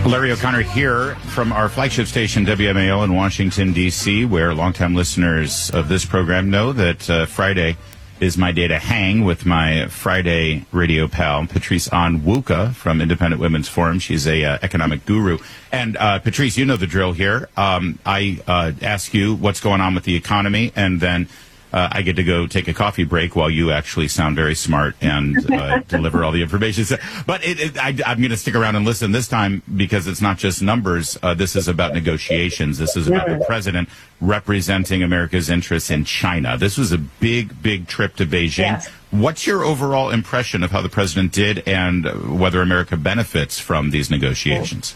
Larry O'Connor here from our flagship station, WMAL in Washington, D.C., where longtime listeners of this program know that Friday is my day to hang with my Friday radio pal, Patrice Onwuka from Independent Women's Forum. She's a economic guru. And Patrice, you know the drill here. I ask you what's going on with the economy, and then I get to go take a coffee break while you actually sound very smart and deliver all the information. But I'm going to stick around and listen this time because it's not just numbers. This is about negotiations. This is about the president representing America's interests in China. This was a big, big trip to Beijing. Yes. What's your overall impression of how the president did and whether America benefits from these negotiations?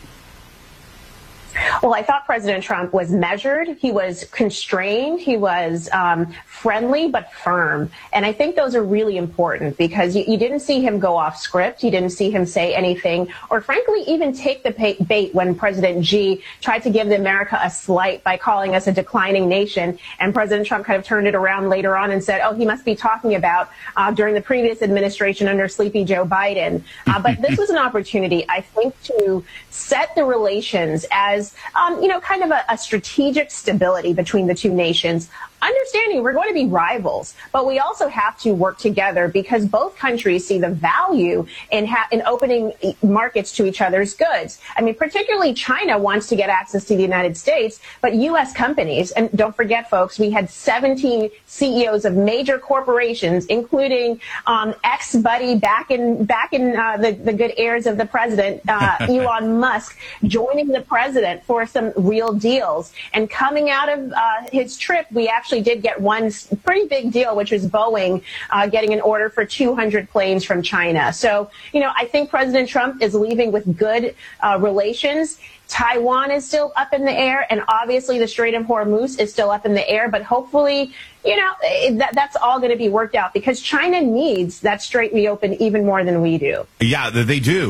Well, I thought President Trump was measured. He was constrained. He was friendly but firm. And I think those are really important because you didn't see him go off script. You didn't see him say anything or, frankly, even take the bait when President Xi tried to give America a slight by calling us a declining nation. And President Trump kind of turned it around later on and said, oh, he must be talking about during the previous administration under sleepy Joe Biden. But this was an opportunity, I think, to set the relations as kind of a strategic stability between the two nations. Understanding we're going to be rivals, but we also have to work together because both countries see the value in opening markets to each other's goods. I mean, particularly China wants to get access to the United States, but U.S. companies, and don't forget, folks, we had 17 CEOs of major corporations, including ex-buddy back in the good heirs of the president, Elon Musk, joining the president for some real deals. And coming out of his trip, we actually did get one pretty big deal, which was Boeing getting an order for 200 planes from China. So, I think President Trump is leaving with good relations. Taiwan is still up in the air, and obviously the Strait of Hormuz is still up in the air. But hopefully, that's all going to be worked out because China needs that strait reopened even more than we do. Yeah, they do.